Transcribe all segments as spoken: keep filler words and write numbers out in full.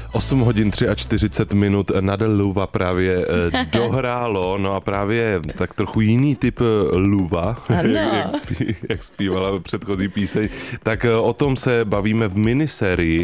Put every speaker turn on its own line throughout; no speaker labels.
osm hodin čtyřicet tři minut Nadel Luva právě dohrálo, no a právě tak trochu jiný typ Luva, jak, spí, jak zpívala předchozí píseň, tak o tom se bavíme v minisérii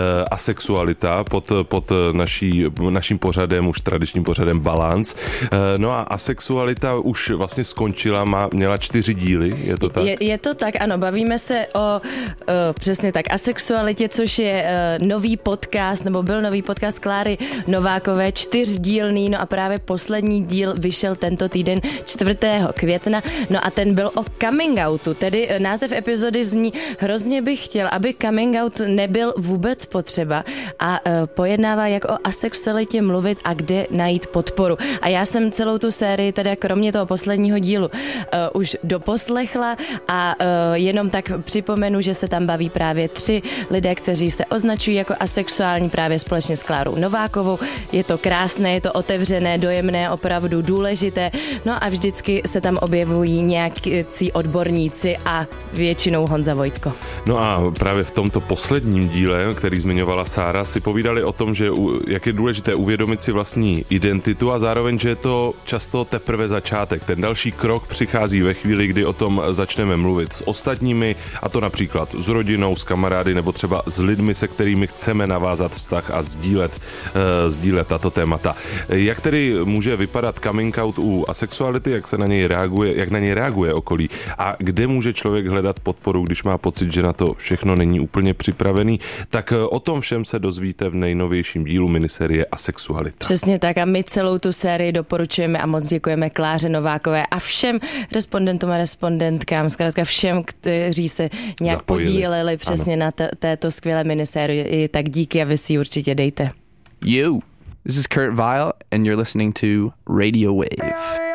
Asexualita pod, pod naší, naším pořadem, už tradičním pořadem Balance. No a Asexualita už vlastně skončila, má, měla čtyři díly, je to tak?
Je, je to tak, ano, bavíme se o, o přesně tak, Asexualitě, což je uh, nový podcast, nebo byl nový podcast Kláry Novákové, čtyřdílný, no a právě poslední díl vyšel tento týden čtvrtého května, no a ten byl o coming outu, tedy název epizody zní Hrozně bych chtěl, aby coming out nebyl vůbec potřeba a uh, pojednává, jak o asexualitě mluvit a kde najít podporu. A já jsem celou tu sérii, teda kromě toho posledního dílu, uh, už doposlechla a uh, jenom tak připomenu, že se tam baví právě tři lidé, kteří se označují jako asexuální právě společně s Klárou Novákovou. Je to krásné, je to otevřené, dojemné, opravdu důležité. No a vždycky se tam objevují nějakí odborníci a většinou Honza Vojtko.
No a právě v tomto posledním díle, který zmiňovala Sára, si povídali o tom, že jak je důležité uvědomit si vlastní identitu a zároveň, že je to často teprve začátek. Ten další krok přichází ve chvíli, kdy o tom začneme mluvit s ostatními, a to například s rodinou, s kamarády nebo třeba s lidmi, se kterými chceme navázat vztah a sdílet, uh, sdílet tato témata. Jak tedy může vypadat coming out u asexuality, jak se na něj reaguje, jak na něj reaguje okolí a kde může člověk hledat podporu, když má pocit, že na to všechno není úplně připravený, tak o tom všem se dozvíte v nejnovějším dílu minisérie Asexualita.
Přesně tak a my celou tu sérii doporučujeme a moc děkujeme Kláře Novákové a všem respondentům a respondentkám, zkrátka všem, kteří se nějak Zapojili. podíleli přesně ano. na t- této skvělé minisérii, tak díky a vy si ji určitě dejte.
You, this is Kurt Vile and you're listening to Radio Wave.